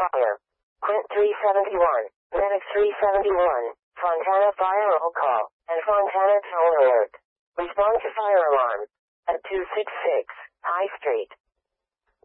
fire. Quint 371, Medic 371, Fontana fire roll call, and Fontana tone alert. Respond to fire alarm. At 266 High Street.